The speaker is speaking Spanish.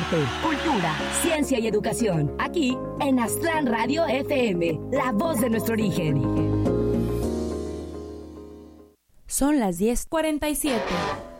arte, cultura, ciencia y educación. Aquí en Aztlán Radio FM, la voz de nuestro origen. Son las 10:47.